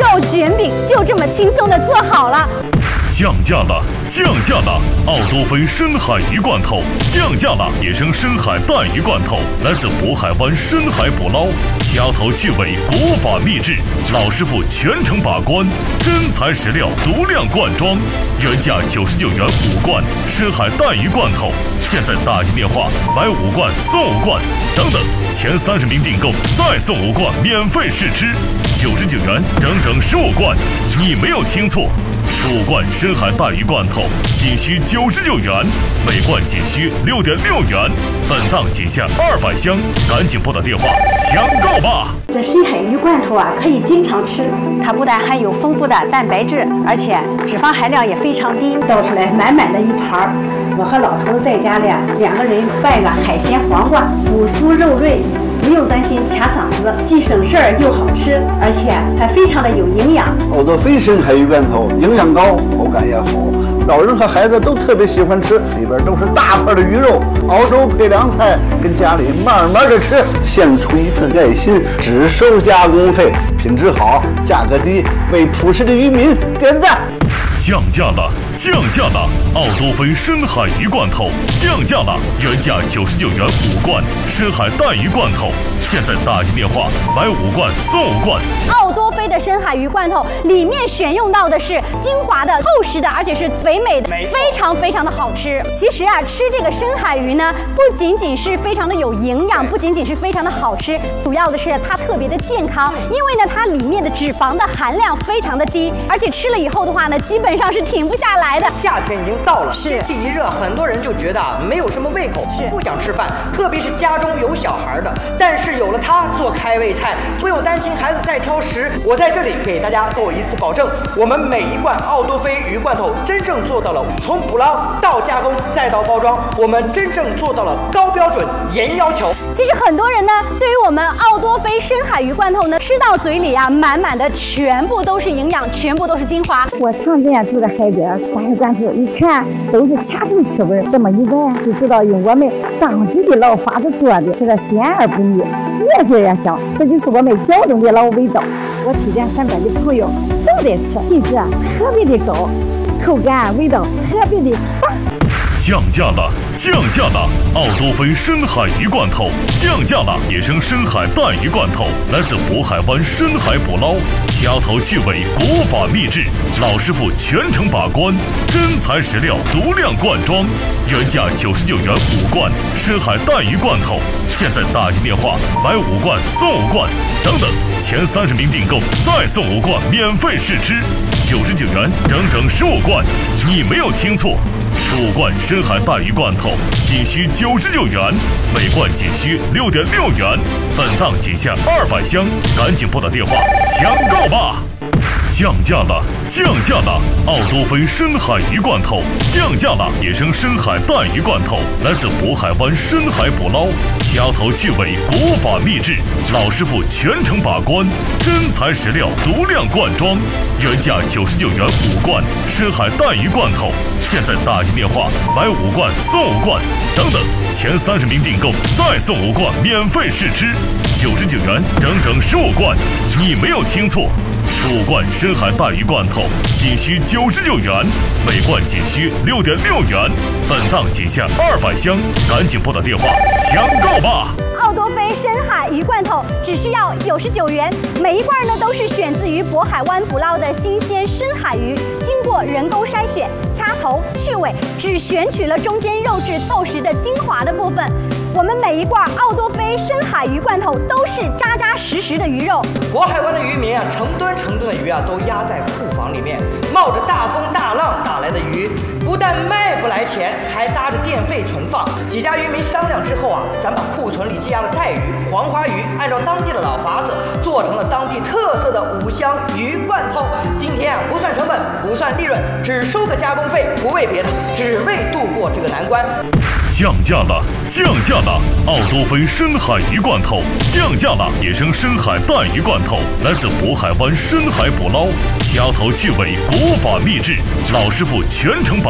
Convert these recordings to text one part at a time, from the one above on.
肉卷饼就这么轻松的做好了。 降价了，降价了！奥多菲深海鱼罐头降价了，野生深海带鱼罐头来自渤海湾深海捕捞，掐头去尾，国法秘制，老师傅全程把关，真材实料，足量灌装，原价99元5罐深海带鱼罐头，现在打进电话买5罐送5罐，等等，前30名订购再送5罐免费试吃，99元整整15罐，你没有听错。15罐深海带鱼罐头仅需99元，每罐仅需6.6元，本档仅限200箱，赶紧拨打电话抢购吧！ 这深海鱼罐头啊，可以经常吃，它不但含有丰富的蛋白质，而且脂肪含量也非常低，倒出来满满的一盘。我和老头子在家里2个人拌个海鲜黄瓜，骨酥肉润。不用担心卡嗓子，既省事儿又好吃，而且还非常的有营养。 奥多菲深海鱼罐头营养高，口感也好，老人和孩子都特别喜欢吃。里边都是大块的鱼肉，熬粥配凉菜，跟家里慢慢的吃，献出一份爱心，只收加工费，品质好，价格低，为朴实的渔民点赞。 降价了，降价了！奥多菲深海鱼罐头降价了，原价99元5罐深海带鱼罐头，现在打进电话买5罐送5罐。 奥多菲的深海鱼罐头里面选用到的是精华的、厚实的，而且是肥美的，非常非常的好吃。其实啊，吃这个深海鱼呢，不仅仅是非常的有营养，不仅仅是非常的好吃，主要的是它特别的健康，因为呢，它里面的脂肪的含量非常的低，而且吃了以后的话呢，基本上是停不下来的。 夏天已经到了， 是天气一热，很多人就觉得没有什么胃口，不想吃饭，特别是家中有小孩的。但是有了它做开胃菜，不用担心孩子再挑食。我在这里给大家做一次保证，我们每一罐奥多菲鱼罐头真正做到了从捕捞到加工再到包装，我们真正做到了高标准、严要求。 其实很多人呢，对于我们奥多菲深海鱼罐头呢，吃到嘴里啊，满满的全部都是营养，全部都是精华。 我常见住在海边，大鱼罐头一看都是掐头去味，这么一闻就知道用我们当地的老法子做的，吃的鲜而不腻，越嚼越香，这就是我们胶东的老味道。我推荐身边的朋友都得吃，品质特别的高，口感味道特别的棒。 降价了，降价了！奥多菲深海鱼罐头降价了，野生深海带鱼罐头来自渤海湾深海捕捞，掐头去尾，国法秘制，老师傅全程把关，真材实料，足量灌装，原价99元5罐深海带鱼罐头，现在打进电话买5罐送5罐，等等，前30名订购再送5罐免费试吃，99元整整15罐，你没有听错。15罐深海带鱼罐头仅需99元，每罐仅需6.6元，本档仅限200箱，赶紧拨打电话抢购吧！降价了，降价了！奥多菲深海鱼罐头降价了，野生深海带鱼罐头来自渤海湾深海捕捞，掐头去尾，国法秘制，老师傅全程把关，真材实料，足量灌装，原价99元5罐深海带鱼罐头，现在打进电话买5罐送5罐，等等，前30名订购再送5罐免费试吃，99元整整15罐，你没有听错。15罐深海带鱼罐头仅需99元，每罐仅需6.6元，本档仅限200箱，赶紧拨打电话抢购吧！ 奥多菲深海鱼罐头只需要99元，每一罐呢都是选自于渤海湾捕捞的新鲜深海鱼，经过人工筛选、掐头去尾，只选取了中间肉质厚实的精华的部分。我们每一罐奥多菲深海鱼罐头都是扎扎实实的鱼肉。 渤海湾的渔民啊，成吨的鱼啊，都压在库房里面，冒着大风大浪打来的鱼，不但卖不来钱，还搭着电费存放。几家渔民商量之后啊，咱把库存里积压的带鱼、黄花鱼，按照当地的老法子，做成了当地特色的5香鱼罐头。今天啊，不算成本，不算利润，只收个加工费，不为别的，只为度过这个难关。 降价了，降价了！奥多菲深海鱼罐头降价了，野生深海带鱼罐头来自渤海湾深海捕捞，掐头去尾，国法秘制，老师傅全程把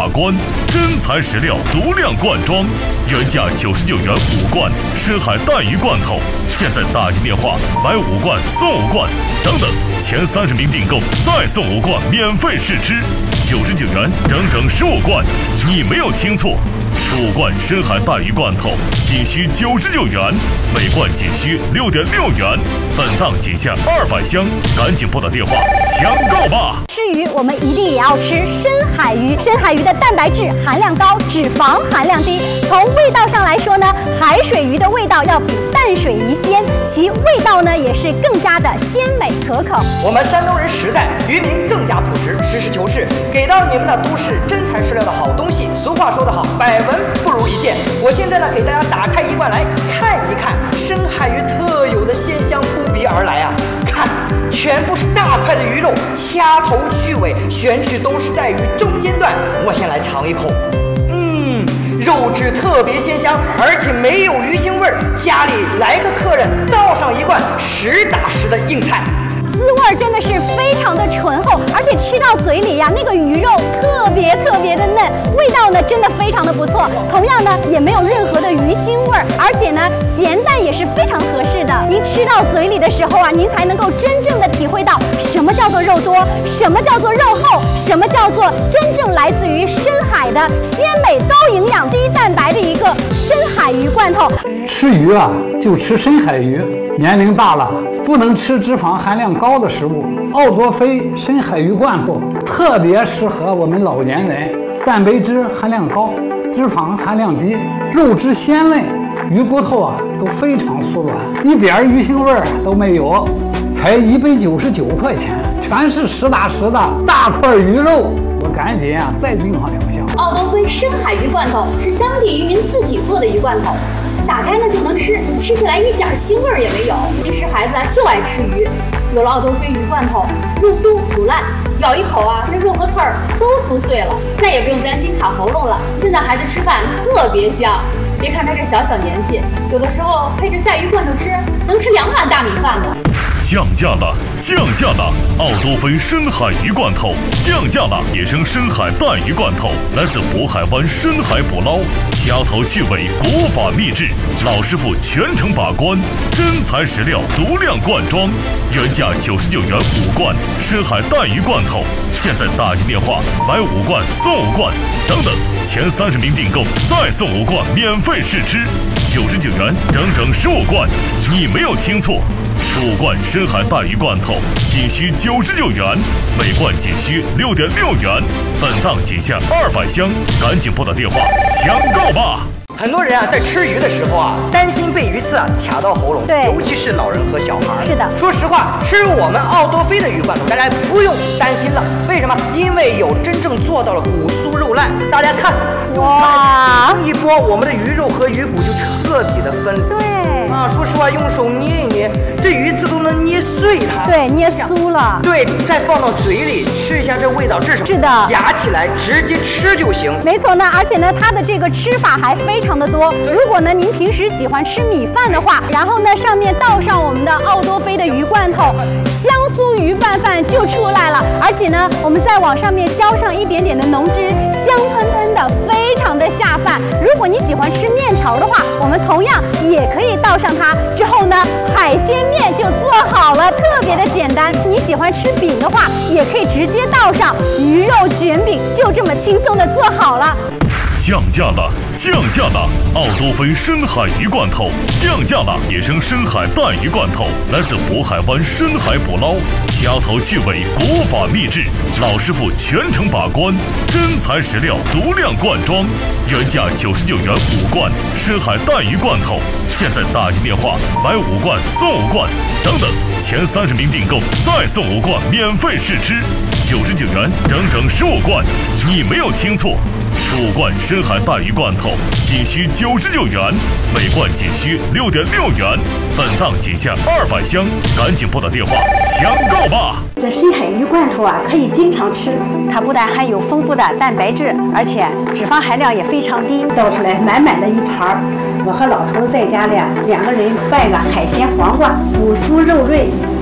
把关，真材实料，足量灌装，原价99元5罐深海带鱼罐头，现在打进电话买5罐送5罐，等等，前30名订购再送5罐免费试吃，99元整整15罐，你没有听错。15罐深海带鱼罐头仅需99元，每罐仅需6.6元，本档仅限200箱，赶紧拨打电话抢购吧！ 吃鱼我们一定也要吃深海鱼，深海鱼的蛋白质含量高，脂肪含量低。从味道上来说呢，海水鱼的味道要比淡水鱼鲜，其味道呢也是更加的鲜美可口。 我们山东人实在，渔民更加朴实，实事求是，给到你们的都是真材实料的好东西。俗话说得好，百闻不如一见。我现在呢，给大家打开一罐来看一看深海鱼特有的鲜香扑鼻而来啊！看，全部是大块的鱼肉，掐头去尾，选取都是在鱼中间段。我先来尝一口，肉质特别鲜香，而且没有鱼腥味儿。家里来个客人，倒上一罐实打实的硬菜。 滋味真的是非常的醇厚，而且吃到嘴里呀，那个鱼肉特别的嫩，味道呢真的非常的不错。同样呢，也没有任何的鱼腥味儿，而且呢，咸淡也是非常合适的。您吃到嘴里的时候啊，您才能够真正的体会到什么叫做肉多，什么叫做肉厚，什么叫做真正来自于深海的鲜美、高营养、低蛋白的一个深海鱼罐头。 吃鱼啊，就吃深海鱼。年龄大了，不能吃脂肪含量高的食物。奥多菲深海鱼罐头特别适合我们老年人，蛋白质含量高，脂肪含量低，肉质鲜嫩，鱼骨头啊都非常酥软，一点鱼腥味儿都没有，才199块钱，全是实打实的大块鱼肉。我赶紧啊再订上2箱。 奥多菲深海鱼罐头是当地渔民自己做的鱼罐头，打开呢就能吃，吃起来一点腥味儿也没有。平时孩子啊就爱吃鱼，有了奥多菲鱼罐头，肉酥不烂，咬一口啊，这肉和刺儿都酥碎了，再也不用担心卡喉咙了。现在孩子吃饭特别香，别看他这小年纪，有的时候配着带鱼罐头吃，能吃2碗大米饭呢。 降价了！降价了！奥多菲深海鱼罐头降价了！野生深海带鱼罐头来自渤海湾深海捕捞，掐头去尾，国法秘制，老师傅全程把关，真材实料，足量灌装，原价99元5罐深海带鱼罐头，现在打进电话买5罐送5罐，等等，前30名订购再送5罐免费试吃，99元整整15罐，你没有听错。15罐深海带鱼罐头仅需99元，每罐仅需6.6元，本档仅限200箱，赶紧拨打电话抢购吧！ 很多人啊，在吃鱼的时候啊，担心被鱼刺啊卡到喉咙， 对， 尤其是老人和小孩。 是的， 说实话，吃我们奥多菲的鱼罐头，大家不用担心了。为什么？因为有真正做到了骨酥肉烂。大家看，哇，一拨，我们的鱼肉和鱼骨就彻底的分离。 对。 啊，说实话，用手捏一捏，这鱼刺都能捏碎它。 对，捏酥了。 对，再放到嘴里吃一下，这味道这是什么？ 是的， 夹起来直接吃就行。 没错呢，而且呢，它的这个吃法还非常的多。如果呢您平时喜欢吃米饭的话，然后呢上面倒上我们的奥多菲的鱼罐头，香酥鱼拌饭就出来了。而且呢，我们再往上面浇上一点点的浓汁，香喷喷的，非常的下饭。如果你喜欢吃面条的话，我们同样也可以倒上它。之后呢，海鲜面就做好了，特别的简单。你喜欢吃饼的话，也可以直接倒上鱼肉卷饼，就这么轻松的做好了。 降价了！降价了！奥多菲深海鱼罐头降价了！野生深海带鱼罐头来自渤海湾深海捕捞，掐头去尾，国法秘制，老师傅全程把关，真材实料，足量灌装，原价99元5罐深海带鱼罐头，现在打进电话买5罐送5罐，等等，前30名订购再送5罐免费试吃，99元整整15罐，你没有听错。15罐深海带鱼罐头仅需99元，每罐仅需6.6元，本档仅限200箱，赶紧拨打电话抢购吧！ 这深海鱼罐头啊，可以经常吃，它不但含有丰富的蛋白质，而且脂肪含量也非常低，倒出来满满的一盘儿。我和老头在家里2个人拌个海鲜黄瓜，骨酥肉润，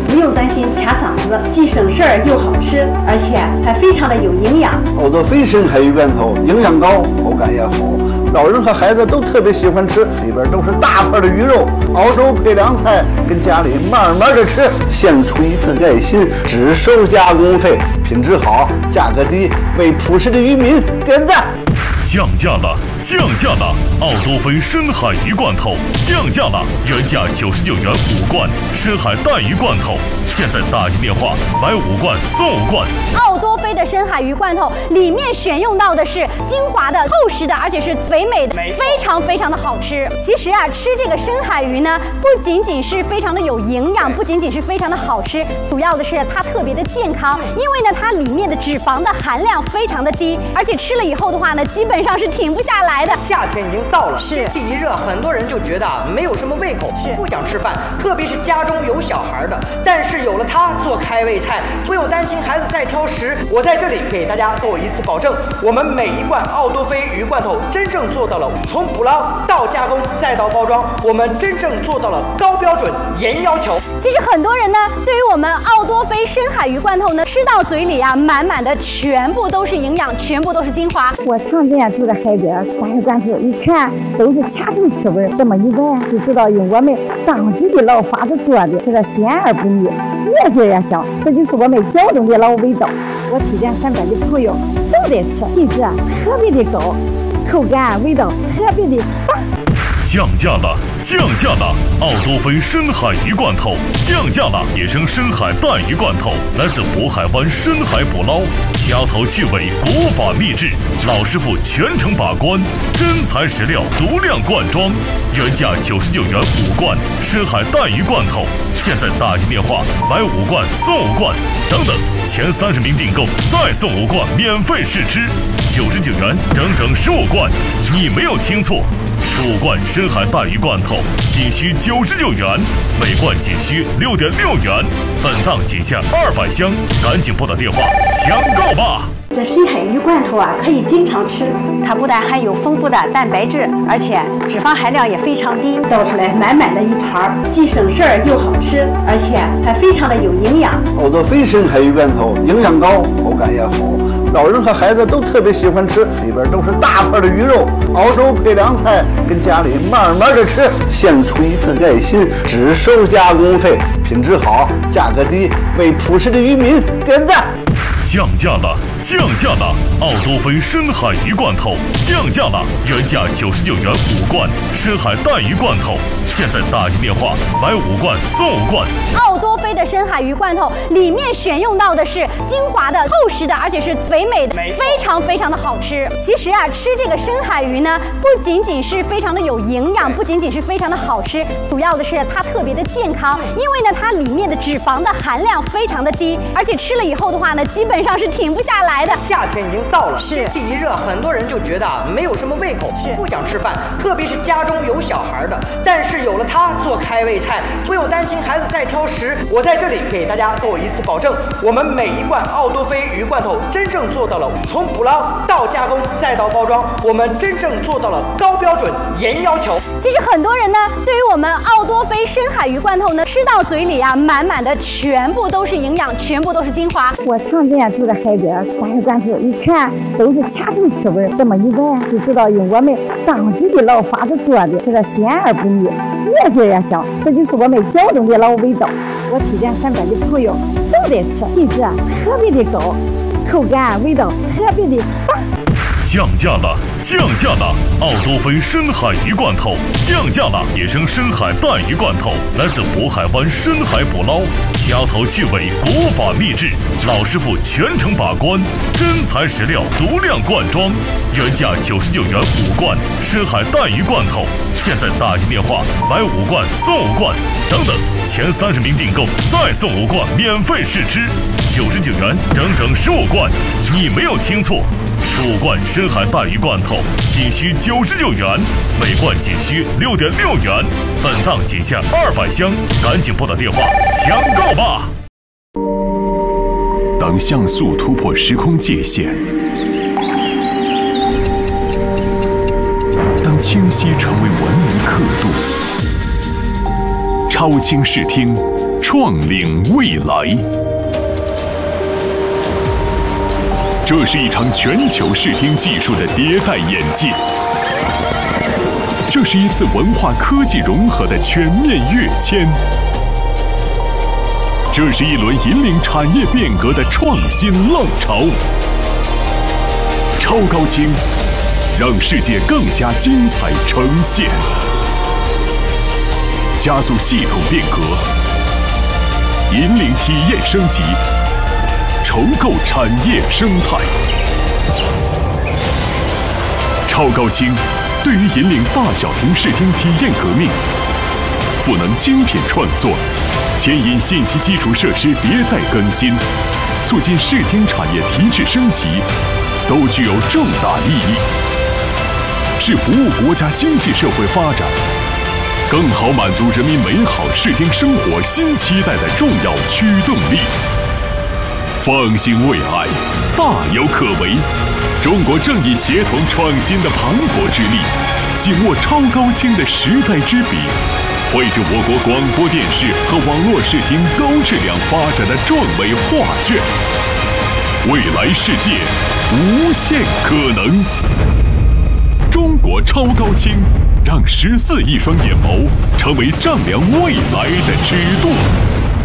不用担心卡嗓子，既省事儿又好吃，而且还非常的有营养。 奥多菲深海鱼罐头营养高，口感也好，老人和孩子都特别喜欢吃，里边都是大块的鱼肉，熬粥配凉菜，跟家里慢慢的吃，献出一份爱心，只收加工费，品质好，价格低，为朴实的渔民点赞。 降价了！降价了！奥多菲深海鱼罐头降价了，原价99元5罐深海带鱼罐头，现在打进电话买5罐送5罐。 奥多菲的深海鱼罐头里面选用到的是精华的、厚实的，而且是肥美的，非常非常的好吃。其实啊，吃这个深海鱼呢，不仅仅是非常的有营养，不仅仅是非常的好吃，主要的是它特别的健康，因为呢，它里面的脂肪的含量非常的低，而且吃了以后的话呢，基本上是停不下来的。 夏天已经到了， 是天气一热，很多人就觉得没有什么胃口，不想吃饭，特别是家中有小孩的。但是有了它做开胃菜，不用担心孩子再挑食。我在这里给大家做一次保证，我们每一罐奥多菲鱼罐头真正做到了从捕捞到加工再到包装，我们真正做到了高标准、严要求。 其实很多人呢，对于我们奥多菲深海鱼罐头呢，吃到嘴里啊，满满的全部都是营养，全部都是精华。 我常见住在海边，大鱼罐头一看都是掐头去味，这么一闻就知道用我们当地的老法子做的，吃的鲜而不腻，越嚼越香，这就是我们胶东的老味道。我推荐身边的朋友都得吃，品质特别的高，口感味道特别的棒。 降价了！降价了！奥多菲深海鱼罐头降价了，野生深海带鱼罐头来自渤海湾深海捕捞，掐头去尾，国法秘制，老师傅全程把关，真材实料，足量灌装，原价99元5罐深海带鱼罐头，现在打进电话买5罐送5罐，等等，前30名订购再送5罐免费试吃，99元整整15罐，你没有听错。15罐深海带鱼罐头仅需99元，每罐仅需6.6元，本档仅限200箱，赶紧拨打电话抢购吧！ 这深海鱼罐头啊，可以经常吃，它不但含有丰富的蛋白质，而且脂肪含量也非常低，倒出来满满的一盘，既省事儿又好吃，而且还非常的有营养。 奥多菲深海鱼罐头营养高，口感也好，老人和孩子都特别喜欢吃，里边都是大块的鱼肉，熬粥配凉菜，跟家里慢慢的吃，献出一份爱心，只收加工费，品质好，价格低，为朴实的渔民点赞。 降价了！降价了！奥多菲深海鱼罐头降价了，原价99元5罐深海带鱼罐头，现在打进电话买5罐送5罐。 奥多菲的深海鱼罐头里面选用到的是精华的、厚实的，而且是肥美的，非常非常的好吃。其实啊，吃这个深海鱼呢，不仅仅是非常的有营养，不仅仅是非常的好吃，主要的是它特别的健康，因为呢，它里面的脂肪的含量非常的低，而且吃了以后的话呢，基本上是停不下来的。 夏天已经到了， 是天气一热，很多人就觉得没有什么胃口，不想吃饭，特别是家中有小孩的。但是有了它做开胃菜，不用担心孩子再挑食。我在这里给大家做一次保证，我们每一罐奥多菲鱼罐头真正做到了从捕捞到加工再到包装，我们真正做到了高标准、严要求。 其实很多人呢，对于我们奥多菲深海鱼罐头呢，吃到嘴里啊，满满的全部都是营养，全部都是精华。 我常见住在海边，大鱼罐头一看都是掐头去味，这么一闻就知道用我们当地的老法子做的，吃的鲜而不腻，越嚼越香，这就是我们胶东的老味道。我推荐身边的朋友都得吃，品质特别的高，口感味道特别的棒。 降价了！降价了！奥多菲深海鱼罐头降价了，野生深海带鱼罐头来自渤海湾深海捕捞，掐头去尾，国法秘制，老师傅全程把关，真材实料，足量灌装，原价99元5罐深海带鱼罐头，现在打进电话买5罐送5罐，等等，前30名订购再送5罐免费试吃，99元整整15罐，你没有听错。15罐深海带鱼罐头仅需99元，每罐仅需6.6元，本档仅限200箱，赶紧拨打电话抢购吧！ 当像素突破时空界限，当清晰成为文明刻度，超清视听， 创领未来。这是一场全球视听技术的迭代演进，这是一次文化科技融合的全面跃迁，这是一轮引领产业变革的创新浪潮。超高清，让世界更加精彩呈现，加速系统变革，引领体验升级，重构产业生态。超高清对于引领大小屏视听体验革命，赋能精品创作，牵引信息基础设施迭代更新，促进视听产业提质升级，都具有重大意义，是服务国家经济社会发展，更好满足人民美好视听生活新期待的重要驱动力。放心未来，大有可为。中国正以协同创新的磅礴之力，紧握超高清的时代之笔，绘制我国广播电视和网络视听高质量发展的壮美画卷。未来世界无限可能。中国超高清，让14亿双眼眸成为丈量未来的尺度。